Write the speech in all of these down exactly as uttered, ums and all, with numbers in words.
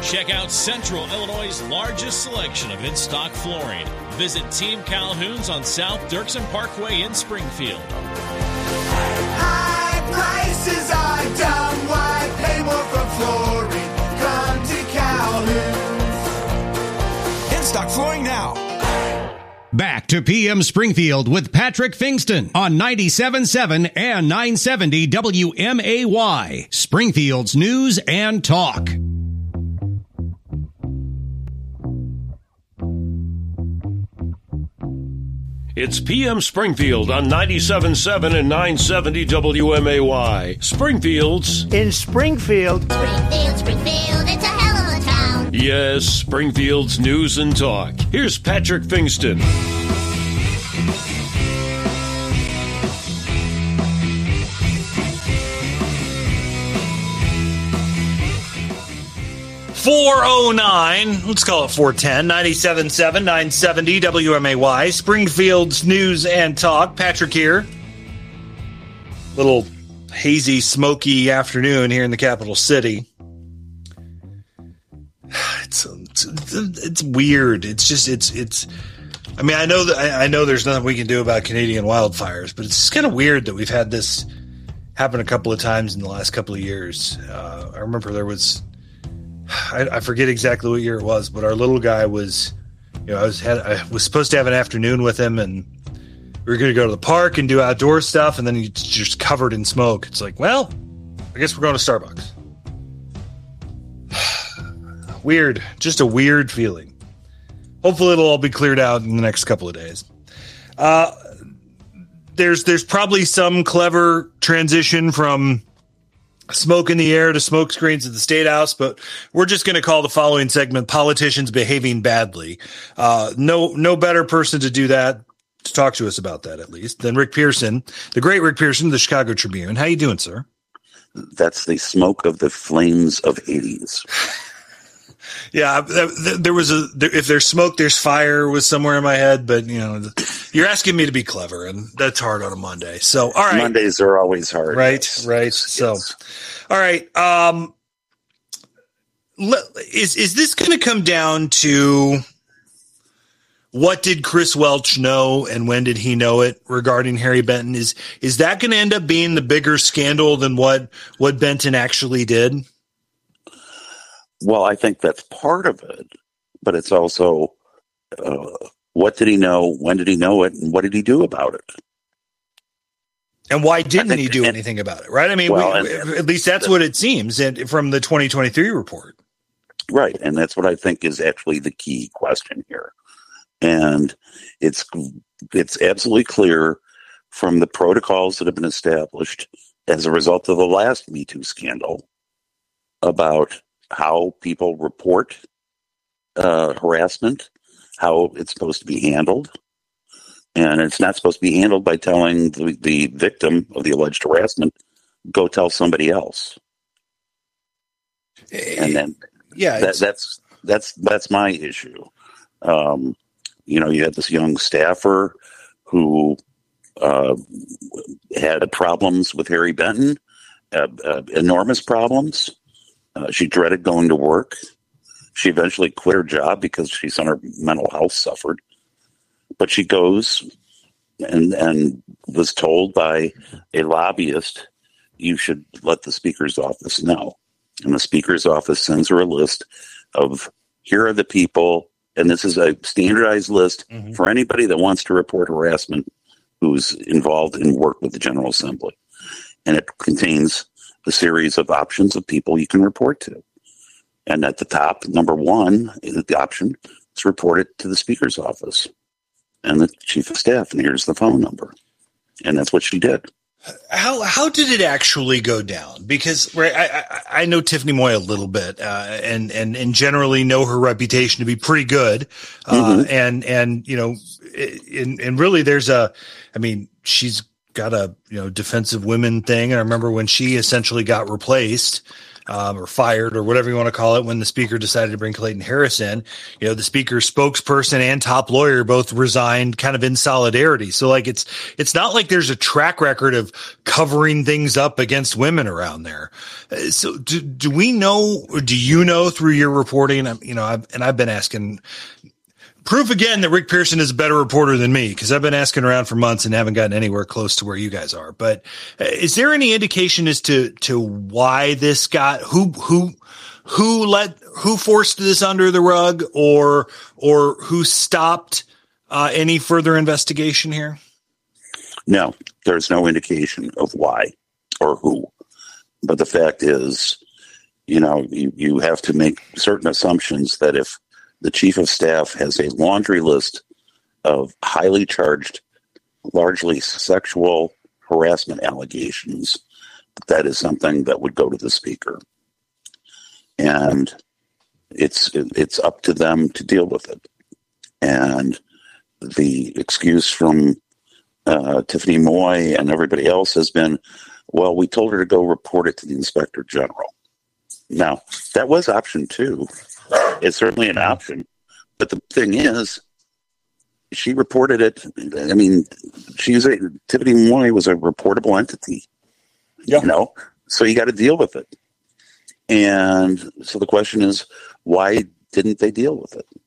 Check out Central Illinois' largest selection of in-stock flooring. Visit Team Calhoun's on South Dirksen Parkway in Springfield. High prices are dumb. Why pay more for flooring? Come to Calhoun's. In-stock flooring now. Back to P M Springfield with Patrick Fingston on ninety-seven point seven and nine seventy W M A Y, Springfield's News and Talk. It's P M Springfield on ninety-seven point seven and nine seventy W M A Y. Springfield's in Springfield. Springfield, Springfield, it's a hell of a town. Yes, Springfield's News and Talk. Here's Patrick Fingston. four oh nine, let's call it four ten, ninety-seven point seven, nine seventy W M A Y, Springfield's News and Talk. Patrick here. Little hazy, smoky afternoon here in the capital city. It's it's, it's weird. It's just it's it's. I mean, I know that I, I know there's nothing we can do about Canadian wildfires, but it's just kind of weird that we've had this happen a couple of times in the last couple of years. Uh, I remember there was. I, I forget exactly what year it was, but our little guy was, you know, I was had I was supposed to have an afternoon with him, and we were going to go to the park and do outdoor stuff, and then he's just covered in smoke. It's like, well, I guess we're going to Starbucks. Weird, just a weird feeling. Hopefully, it'll all be cleared out in the next couple of days. Uh, there's there's probably some clever transition from smoke in the air to smoke screens at the State House, but we're just going to call the following segment Politicians Behaving Badly. Uh, no, no better person to do that, to talk to us about that at least, than Rick Pearson, the great Rick Pearson of the Chicago Tribune. How you doing, sir? That's the smoke of the flames of Hades. Yeah, there was a, if there's smoke, there's fire was somewhere in my head, but you know, you're asking me to be clever, and that's hard on a Monday. So, all right. Mondays are always hard. Right, yes. right. Yes. So, all right. Um, is, is this going to come down to what did Chris Welch know and when did he know it regarding Harry Benton? Is, is that going to end up being the bigger scandal than what, what Benton actually did? Well, I think that's part of it, but it's also uh, what did he know, when did he know it, and what did he do about it? And why didn't think, he do and, anything about it, right? I mean, well, we, and, at least that's what it seems and from the twenty twenty-three report. Right, and that's what I think is actually the key question here. And it's it's absolutely clear from the protocols that have been established as a result of the last Me Too scandal about how people report uh, harassment, how it's supposed to be handled. And it's not supposed to be handled by telling the, the victim of the alleged harassment, go tell somebody else. And then yeah, that, that's that's that's my issue. Um, you know, you had this young staffer who uh, had problems with Harry Benton, uh, uh, enormous problems. Uh, she dreaded going to work. She eventually quit her job because she saw her mental health suffered. But she goes and and was told by a lobbyist, you should let the Speaker's office know. And the Speaker's office sends her a list of, here are the people, and this is a standardized list mm-hmm. for anybody that wants to report harassment who's involved in work with the General Assembly. And it contains a series of options of people you can report to. And at the top, number one, the option is report it to the Speaker's office and the Chief of Staff, and here's the phone number. And that's what she did. How how did it actually go down? Because right, I, I, I know Tiffany Moy a little bit, uh, and and and generally know her reputation to be pretty good. Uh, mm-hmm. And and you know, and and really, there's a, I mean, she's got a you know defensive women thing. And I remember when she essentially got replaced, um, or fired or whatever you want to call it when the speaker decided to bring Clayton Harris in. You know, the speaker's spokesperson and top lawyer both resigned kind of in solidarity. So like it's it's not like there's a track record of covering things up against women around there. Uh, so do, do we know, or do you know through your reporting, you know, I've, and I've been asking proof again that Rick Pearson is a better reporter than me, because I've been asking around for months and haven't gotten anywhere close to where you guys are. But uh, is there any indication as to to why this got who who who let who forced this under the rug, or or who stopped uh, any further investigation here? No, there's no indication of why or who. But the fact is, you know, you, you have to make certain assumptions that if the chief of staff has a laundry list of highly charged, largely sexual harassment allegations, that is something that would go to the speaker. And it's it's up to them to deal with it. And the excuse from uh, Tiffany Moy and everybody else has been, well, we told her to go report it to the inspector general. Now, that was option two. It's certainly an option. But the thing is, she reported it. I mean, she's a, Tiffany Moy was a reportable entity. Yeah. You know, so you got to deal with it. And so the question is, why didn't they deal with it?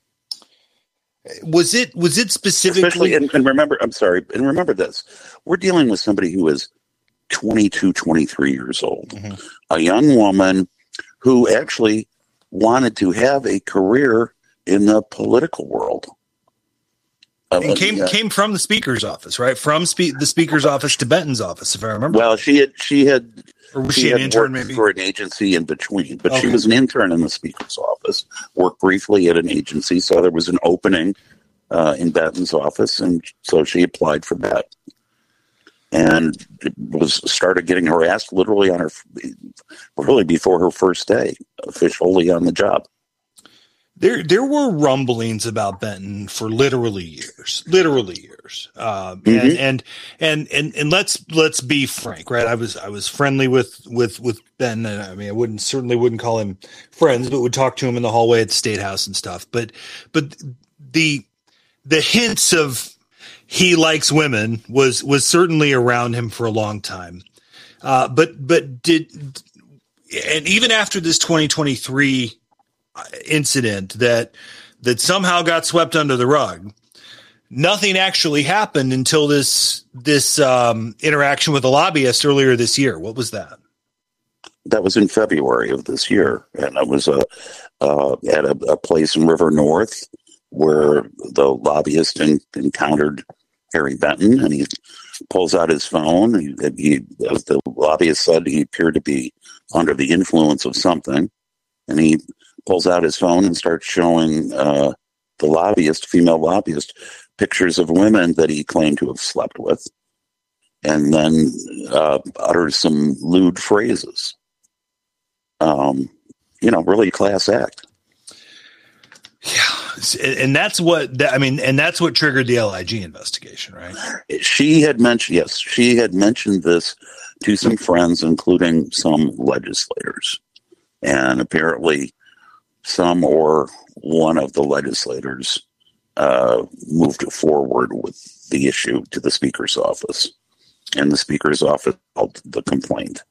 Was it was it specifically? Especially, and, and remember, I'm sorry, and remember this: we're dealing with somebody who is twenty-two, twenty-three years old, mm-hmm. a young woman who actually wanted to have a career in the political world. And uh, came yeah. came from the speaker's office, right? From spe- the speaker's office to Benton's office, if I remember. Well, she had she had or was she, she an had intern worked maybe for an agency in between, but okay. she was an intern in the speaker's office. Worked briefly at an agency, so there was an opening uh, in Benton's office, and so she applied for that, and was started getting harassed literally on her really before her first day officially on the job. There, there were rumblings about Benton for literally years, literally years. Um, mm-hmm. and, and, and, and, and let's, let's be frank, right? I was, I was friendly with, with, with Benton. And I mean, I wouldn't, certainly wouldn't call him friends, but would talk to him in the hallway at the State House and stuff. But, but the, the hints of he likes women was, was certainly around him for a long time. Uh, but, but did, and even after this twenty twenty-three incident that that somehow got swept under the rug, nothing actually happened until this this um, interaction with a lobbyist earlier this year. What was that? That was in February of this year, and it was a uh, at a, a place in River North where the lobbyist in, encountered Harry Benton, and he pulls out his phone. He, he, as the lobbyist said, he appeared to be under the influence of something, and he pulls out his phone and starts showing uh, the lobbyist, female lobbyist, pictures of women that he claimed to have slept with, and then uh, utters some lewd phrases. Um, you know, really class act. Yeah, and that's what I mean, and that's what triggered the L I G investigation, right? She had mentioned, yes, she had mentioned this to some friends, including some legislators, and apparently some or one of the legislators uh, moved forward with the issue to the Speaker's office, and the Speaker's office held the complaint.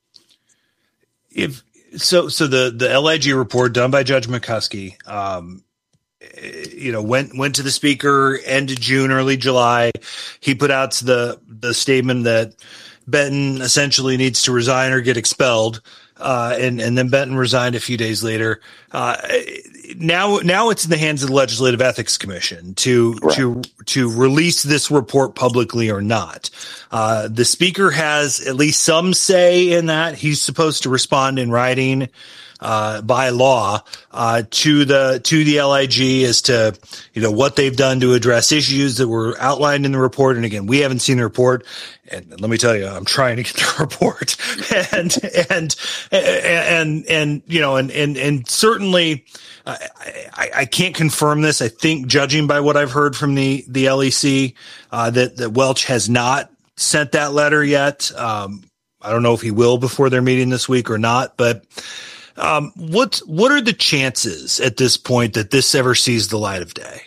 If so, so the, the L I G report done by Judge McCuskey, um, you know, went went to the Speaker end of June, early July. He put out the the statement that Benton essentially needs to resign or get expelled. Uh, and, and then Benton resigned a few days later. Uh, now, now it's in the hands of the Legislative Ethics Commission to, right. to, to release this report publicly or not. Uh, the Speaker has at least some say in that. He's supposed to respond in writing, uh, by law, uh, to the, to the L I G as to, you know, what they've done to address issues that were outlined in the report. And again, we haven't seen the report. And let me tell you, I'm trying to get the report and, and, and, and, and, you know, and, and, and certainly, uh, I, I can't confirm this. I think judging by what I've heard from the, the L E C, uh, that, that Welch has not sent that letter yet. Um, I don't know if he will before their meeting this week or not, but um, what what are the chances at this point that this ever sees the light of day?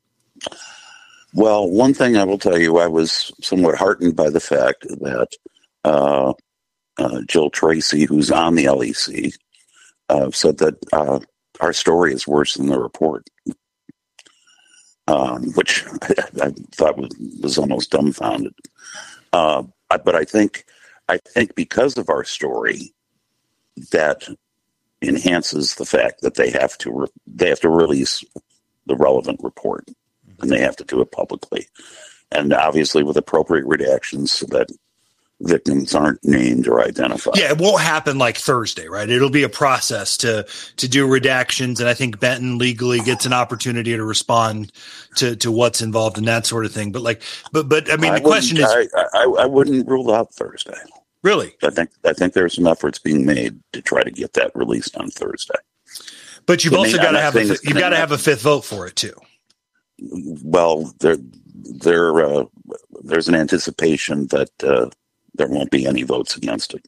Well, one thing I will tell you, I was somewhat heartened by the fact that uh, uh, Jill Tracy, who's on the L E C, uh, said that uh, our story is worse than the report, um, which I, I thought was, was almost dumbfounded. Uh, but I think, I think because of our story, that enhances the fact that they have to re- they have to release the relevant report. And they have to do it publicly. And obviously with appropriate redactions so that victims aren't named or identified. Yeah, it won't happen like Thursday, right? It'll be a process to to do redactions. And I think Benton legally gets an opportunity to respond to, to what's involved in that sort of thing. But like, but, but I mean, I the question is. I, I, I wouldn't rule out Thursday. Really? I think, I think there are some efforts being made to try to get that released on Thursday. But you've I also mean, got to I'm have, not a, saying you've got to have a fifth vote for it too. Well, there, there, uh, there's an anticipation that uh, there won't be any votes against it.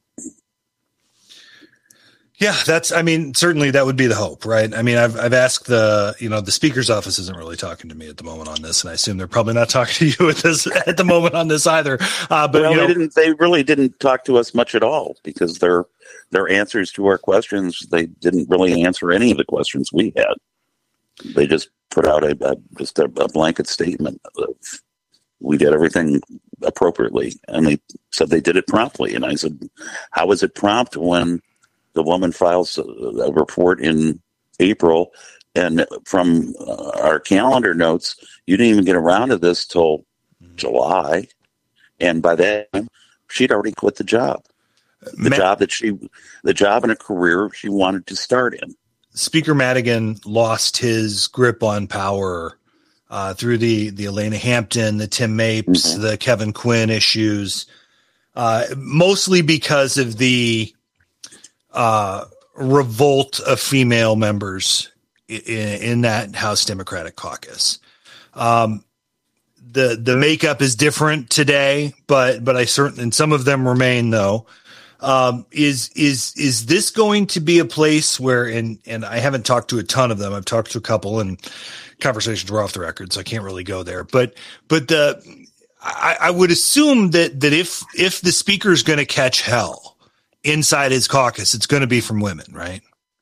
Yeah, that's, I mean, certainly that would be the hope, right? I mean, I've, I've asked the, you know, the speaker's office isn't really talking to me at the moment on this, and I assume they're probably not talking to you at this, at the moment on this either. Uh, but well, you know, they didn't, they really didn't talk to us much at all because their, their answers to our questions, they didn't really answer any of the questions we had. They just put out a, a just a, a blanket statement of we did everything appropriately, and they said they did it promptly. And I said, "How is it prompt when the woman files a, a report in April, and from uh, our calendar notes, you didn't even get around to this till July, and by that time, she'd already quit the job, the Ma- job that she, the job in a career she wanted to start in." Speaker Madigan lost his grip on power uh, through the, the Elena Hampton, the Tim Mapes, mm-hmm. the Kevin Quinn issues, uh, mostly because of the uh, revolt of female members in, in that House Democratic caucus. Um, the the makeup is different today, but but I certainly, and some of them remain though. Um, is, is, is this going to be a place where, and, and I haven't talked to a ton of them. I've talked to a couple and conversations were off the record, so I can't really go there, but, but the, I, I would assume that, that if, if the speaker is going to catch hell inside his caucus, it's going to be from women, right?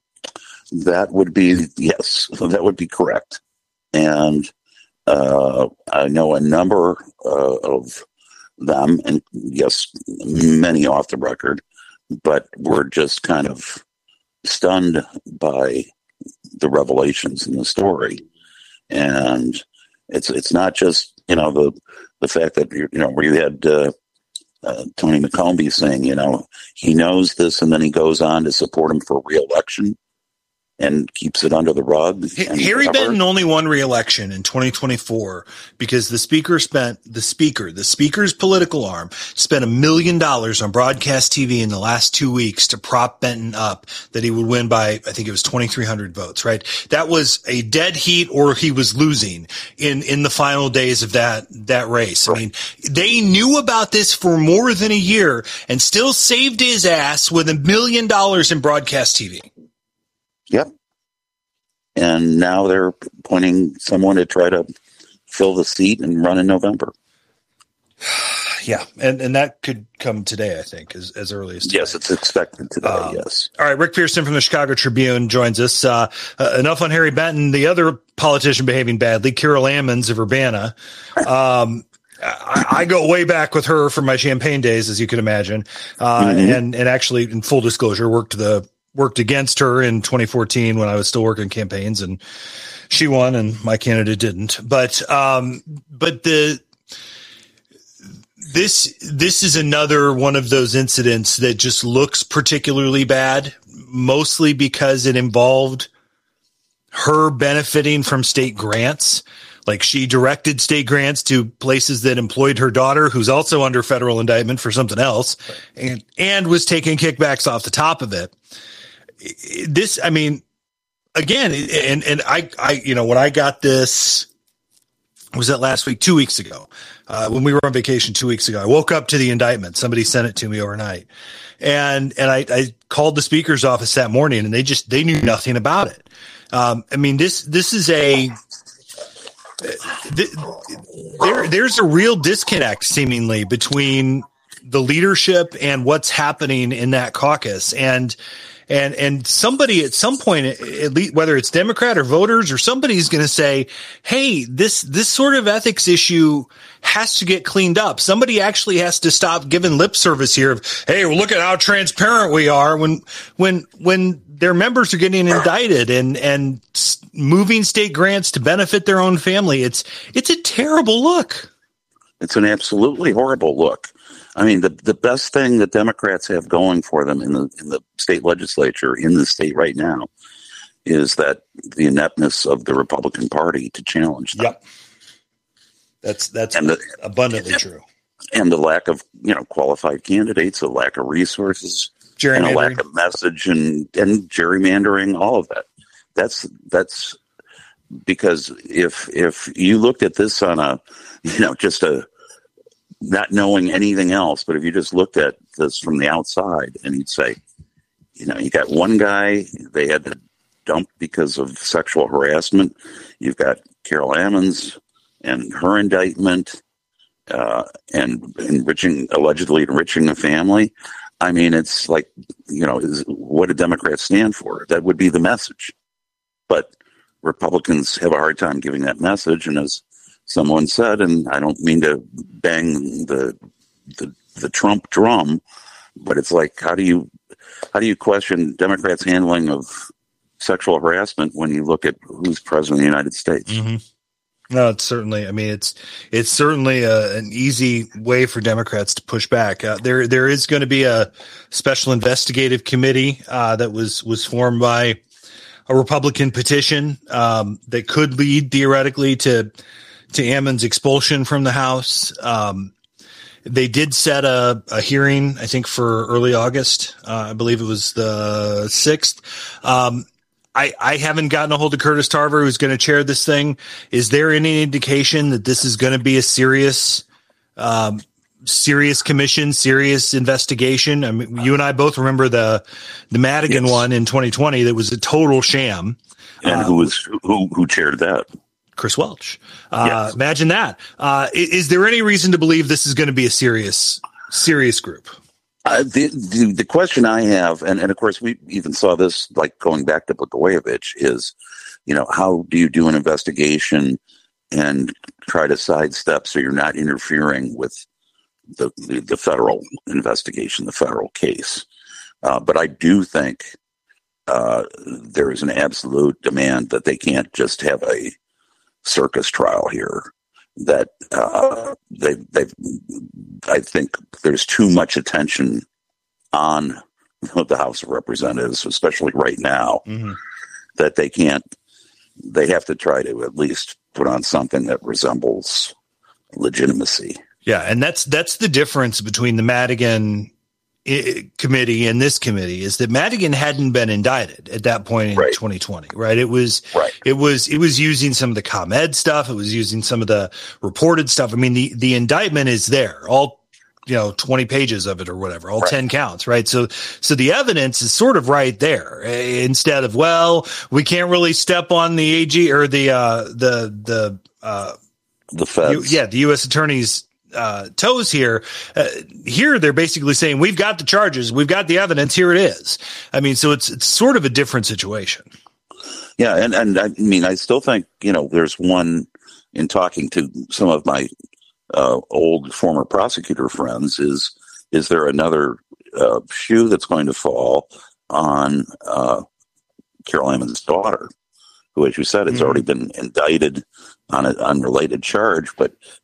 That would be, yes, that would be correct. And, uh, I know a number uh, of them, and yes, many off the record, but we're just kind of stunned by the revelations in the story. And it's it's not just, you know, the the fact that, you know, where you had uh, uh, Tony McCombie saying, you know, he knows this, and then he goes on to support him for re-election and keeps it under the rug. Harry Benton only won re-election in twenty twenty-four because the speaker spent the speaker, the speaker's political arm spent a million dollars on broadcast T V in the last two weeks to prop Benton up that he would win by, I think it was twenty-three hundred votes, right? That was a dead heat, or he was losing in, in the final days of that, that race. Right. I mean, they knew about this for more than a year and still saved his ass with a million dollars in broadcast T V. Yep. And now they're appointing someone to try to fill the seat and run in November. Yeah. And and that could come today, I think, as, as early as today. Yes, it's expected today, um, yes. All right. Rick Pearson from the Chicago Tribune joins us. Uh, uh, enough on Harry Benton. The other politician behaving badly, Carol Ammons of Urbana. Um, I, I go way back with her from my Champaign days, as you can imagine. Uh, mm-hmm. and, and actually, in full disclosure, worked the worked against her in twenty fourteen when I was still working campaigns, and she won and my candidate didn't. But, um, but the, this, this is another one of those incidents that just looks particularly bad, mostly because it involved her benefiting from state grants. Like, she directed state grants to places that employed her daughter, who's also under federal indictment for something else, and, and was taking kickbacks off the top of it. This, I mean, again, and, and I, I, you know, when I got this was that last week, two weeks ago, uh, when we were on vacation two weeks ago. I woke up to the indictment. Somebody sent it to me overnight. And, and I, I called the speaker's office that morning, and they just, they knew nothing about it. Um, I mean, this, this is a, th- there, there's a real disconnect seemingly between the leadership and what's happening in that caucus. And, and, and somebody at some point, at least whether it's Democrat or voters or somebody's going to say, hey, this, this sort of ethics issue has to get cleaned up. Somebody actually has to stop giving lip service here of, hey, well, look at how transparent we are when, when, when their members are getting indicted and, and moving state grants to benefit their own family. It's, it's a terrible look. It's an absolutely horrible look. I mean, the, the best thing that Democrats have going for them in the, in the state legislature in the state right now is that the ineptness of the Republican Party to challenge them. Yep. That's that's and the, abundantly and, true. And the lack of, you know, qualified candidates, a lack of resources, and a lack of message and, and gerrymandering, all of that. That's that's because if if you looked at this on a, you know, just a not knowing anything else, but if you just looked at this from the outside and you'd say, you know, you got one guy they had to dump because of sexual harassment. You've got Carol Ammons and her indictment, uh, and enriching, allegedly enriching a family. I mean, it's like, you know, is, what do Democrats stand for? That would be the message. But Republicans have a hard time giving that message. And as someone said, and I don't mean to bang the, the, the Trump drum, but it's like, how do you, how do you question Democrats' handling of sexual harassment when you look at who's president of the United States? Mm-hmm. No, it's certainly, I mean, it's, it's certainly a, an easy way for Democrats to push back. Uh, there, there is going to be a special investigative committee, uh, that was, was formed by a Republican petition, um, that could lead theoretically to, to Ammons' expulsion from the House. Um, they did set a, a hearing, I think, for early August. Uh, I believe it was the sixth. Um, I, I haven't gotten a hold of Curtis Tarver, who's going to chair this thing. Is there any indication that this is going to be a serious, um, serious commission, serious investigation? I mean, you and I both remember the, the Madigan yes. one in twenty twenty that was a total sham. And uh, who was, who, who chaired that? Chris Welch. Uh, yes. Imagine that. Uh, is, is there any reason to believe this is going to be a serious, serious group? Uh, the, the the question I have, and, and of course we even saw this, like going back to Blagojevich, is, you know, how do you do an investigation and try to sidestep so you're not interfering with the the, the federal investigation, the federal case? Uh, but I do think uh, there is an absolute demand that they can't just have a circus trial here. That uh, they they I think there's too much attention on the House of Representatives, especially right now, mm-hmm. that they can't. They have to try to at least put on something that resembles legitimacy. Yeah, and that's that's the difference between the Madigan I- committee and this committee is that Madigan hadn't been indicted at that point in right. twenty twenty, right? It was, right. it was, it was using some of the ComEd stuff. It was using some of the reported stuff. I mean, the, the indictment is there, all, you know, twenty pages of it or whatever, all right. ten counts, right? So, so the evidence is sort of right there instead of, well, we can't really step on the A G or the, uh, the, the, uh, the feds. U, yeah, the U S attorney's, Uh, toes here. Uh, here, they're basically saying we've got the charges, we've got the evidence. Here it is. I mean, so it's it's sort of a different situation. Yeah, and and I mean, I still think, you know, there's one in talking to some of my uh, old former prosecutor friends. Is is there another uh, shoe that's going to fall on uh, Carol Ammons' daughter, who, as you said, has mm-hmm. already been indicted on an unrelated charge, but